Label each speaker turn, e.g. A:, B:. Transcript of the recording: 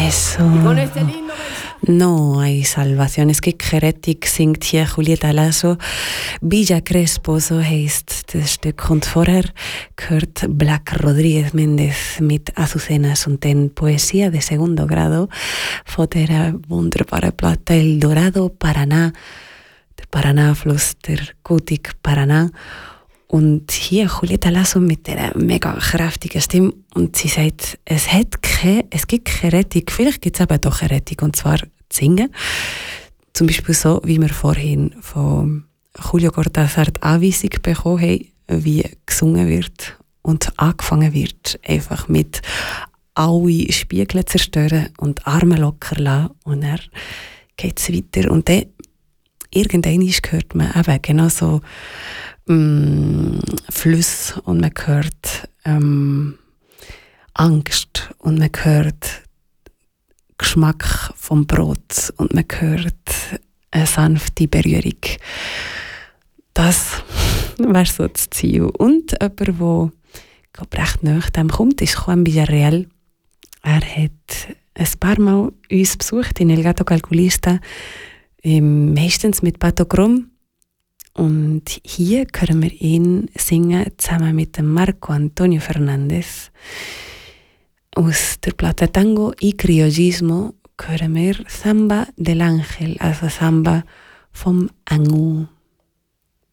A: Eso. No hay salvación. Es que Kretik singt hier Julieta Lasso. Villa Crespo, so heißt das Stück. Und vorher gehört Black Rodríguez Méndez mit Azucenas und den Poesía de Segundo Grado von der wunderbaren Platte El Dorado Paraná, der Paraná-Fluss, der Gotik Paraná. Und hier Julieta Lasso mit einer mega kräftigen Stimme und sie sagt, es gibt keine Rettung, vielleicht gibt es aber doch eine Rettung, und zwar singen. Zum Beispiel so, wie wir vorhin von Julio Cortázar die Anweisung bekommen haben, wie gesungen wird und angefangen wird, einfach mit alle Spiegel zerstören und Arme locker lassen und dann geht es weiter und dann irgendwann hört man eben genau so Fluss und man hört Angst und man hört Geschmack vom Brot und man hört eine sanfte Berührung. Das wäre so das Ziel. Und jemand, der recht nahe dem kommt, ist Juan Villarreal. Er hat ein paar Mal uns besucht in El Gato Calculista, meistens mit Pato Grom. Und hier hören wir ihn singen, zusammen mit dem Marco Antonio Fernández. Aus der Platte Tango y Criollismo hören wir Samba del Ángel, also Samba vom Engel.